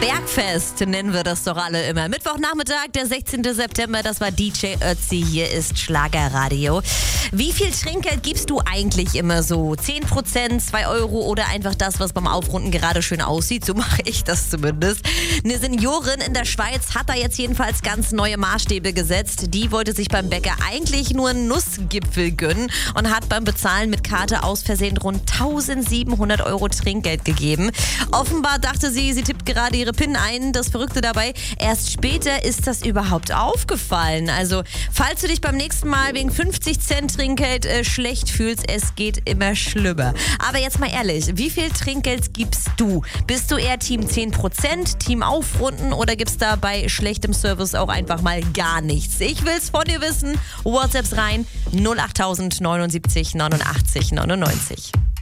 Bergfest nennen wir das doch alle immer. Mittwochnachmittag, der 16. September, das war DJ Ötzi, hier ist Schlagerradio. Wie viel Trinkgeld gibst du eigentlich immer so? 10%, 2 Euro oder einfach das, was beim Aufrunden gerade schön aussieht? So mache ich das zumindest. Eine Seniorin in der Schweiz hat da jetzt jedenfalls ganz neue Maßstäbe gesetzt. Die wollte sich beim Bäcker eigentlich nur einen Nussgipfel gönnen und hat beim Bezahlen mit Karte aus Versehen rund 1700 Euro Trinkgeld gegeben. Offenbar dachte sie, sie tippt gerade ihre PIN ein. Das Verrückte dabei, erst später ist das überhaupt aufgefallen. Also, falls du dich beim nächsten Mal wegen 50 Cent Trinkgeld schlecht fühlst, es geht immer schlimmer. Aber jetzt mal ehrlich, wie viel Trinkgeld gibst du? Bist du eher Team 10%, Team Aufrunden oder gibt's da bei schlechtem Service auch einfach mal gar nichts? Ich will's von dir wissen. WhatsApps rein 08000 79 89 99.